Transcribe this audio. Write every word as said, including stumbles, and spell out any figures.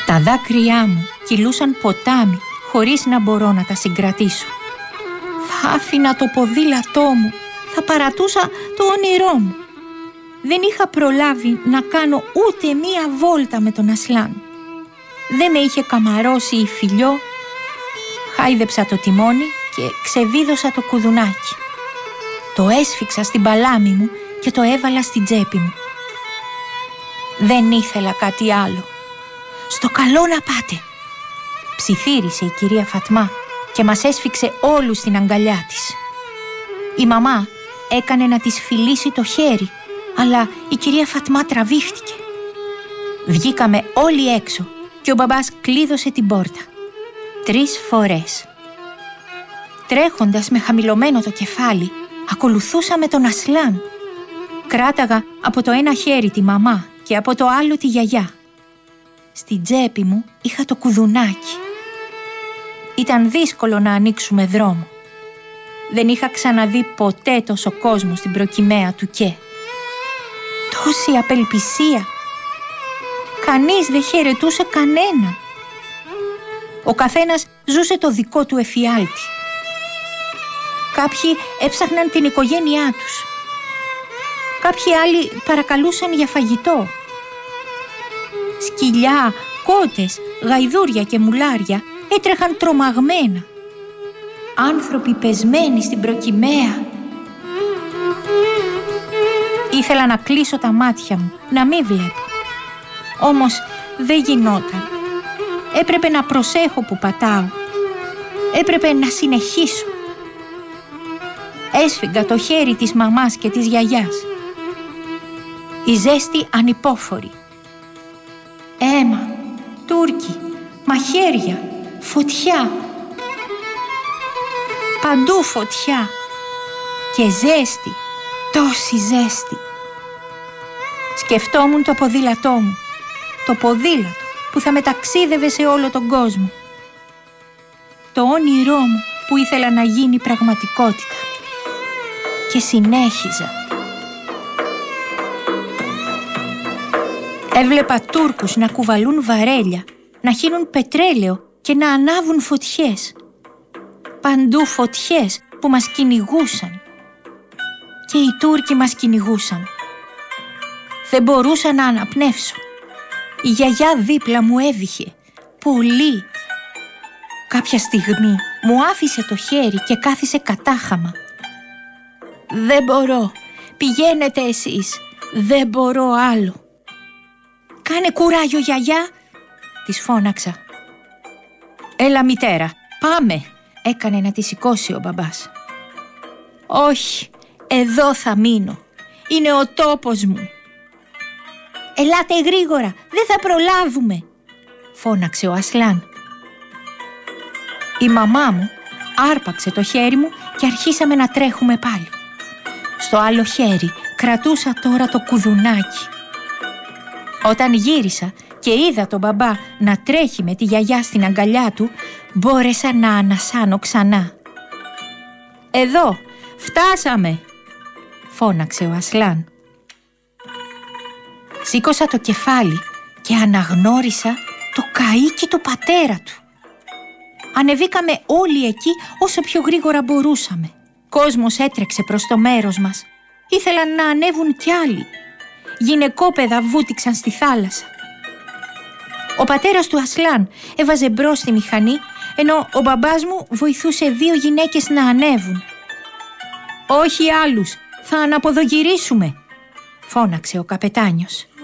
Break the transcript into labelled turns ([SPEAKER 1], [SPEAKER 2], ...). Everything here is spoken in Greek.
[SPEAKER 1] Τα δάκρυά μου κυλούσαν ποτάμι χωρίς να μπορώ να τα συγκρατήσω. Θα άφηνα το ποδήλατό μου, θα παρατούσα το όνειρό μου. Δεν είχα προλάβει να κάνω ούτε μία βόλτα με τον Ασλάν. Δεν με είχε καμαρώσει η φιλιό. Χάιδεψα το τιμόνι και ξεβίδωσα το κουδουνάκι. Το έσφιξα στην παλάμη μου και το έβαλα στην τσέπη μου. Δεν ήθελα κάτι άλλο. «Στο καλό να πάτε», ψιθύρισε η κυρία Φατμά και μας έσφιξε όλους στην αγκαλιά της. Η μαμά έκανε να της φιλήσει το χέρι, αλλά η κυρία Φατμά τραβήχτηκε. Βγήκαμε όλοι έξω και ο μπαμπάς κλείδωσε την πόρτα. Τρεις φορές. Τρέχοντας με χαμηλωμένο το κεφάλι, ακολουθούσαμε τον Ασλάν. Κράταγα από το ένα χέρι τη μαμά και από το άλλο τη γιαγιά. Στην τσέπη μου είχα το κουδουνάκι. Ήταν δύσκολο να ανοίξουμε δρόμο. Δεν είχα ξαναδεί ποτέ τόσο κόσμο στην προκυμαία του Κε. Τόση απελπισία. Κανείς δεν χαιρετούσε κανένα. Ο καθένας ζούσε το δικό του εφιάλτη. Κάποιοι έψαχναν την οικογένειά τους. Κάποιοι άλλοι παρακαλούσαν για φαγητό. Σκυλιά, κότες, γαϊδούρια και μουλάρια έτρεχαν τρομαγμένα. Άνθρωποι πεσμένοι στην προκυμαία. Ήθελα να κλείσω τα μάτια μου, να μην βλέπω. Όμως δεν γινόταν. Έπρεπε να προσέχω που πατάω. Έπρεπε να συνεχίσω. Έσφιγγα το χέρι της μαμάς και της γιαγιάς. Η ζέστη ανυπόφορη. Αίμα, Τούρκοι, μαχαίρια, φωτιά. Παντού φωτιά και ζέστη, τόση ζέστη. Σκεφτόμουν το ποδήλατό μου, το ποδήλατο που θα με ταξίδευε σε όλο τον κόσμο. Το όνειρό μου που ήθελα να γίνει πραγματικότητα. Και συνέχιζα. Έβλεπα Τούρκους να κουβαλούν βαρέλια, να χύνουν πετρέλαιο και να ανάβουν φωτιές. Παντού φωτιές που μας κυνηγούσαν. Και οι Τούρκοι μας κυνηγούσαν. Δεν μπορούσα να αναπνεύσω. Η γιαγιά δίπλα μου έβηχε. Πολύ. Κάποια στιγμή μου άφησε το χέρι και κάθισε κατάχαμα. «Δεν μπορώ. Πηγαίνετε εσείς. Δεν μπορώ άλλο». «Κάνε κουράγιο, γιαγιά», της φώναξα. «Έλα, μητέρα, πάμε», έκανε να τη σηκώσει ο μπαμπάς. «Όχι, εδώ θα μείνω. Είναι ο τόπος μου». «Ελάτε γρήγορα, δεν θα προλάβουμε», φώναξε ο Ασλάν. Η μαμά μου άρπαξε το χέρι μου και αρχίσαμε να τρέχουμε πάλι. Στο άλλο χέρι κρατούσα τώρα το κουδουνάκι. Όταν γύρισα και είδα τον μπαμπά να τρέχει με τη γιαγιά στην αγκαλιά του, μπόρεσα να ανασάνω ξανά. «Εδώ, φτάσαμε», φώναξε ο Ασλάν. Σήκωσα το κεφάλι και αναγνώρισα το καΐκι του πατέρα του. Ανεβήκαμε όλοι εκεί όσο πιο γρήγορα μπορούσαμε. Κόσμος έτρεξε προς το μέρος μας. Ήθελαν να ανέβουν κι άλλοι. Γυναικόπαιδα βούτυξαν στη θάλασσα. Ο πατέρας του Ασλάν έβαζε μπρος τη μηχανή, ενώ ο μπαμπάς μου βοηθούσε δύο γυναίκες να ανέβουν. «Όχι άλλους, θα αναποδογυρίσουμε», φώναξε ο καπετάνιος.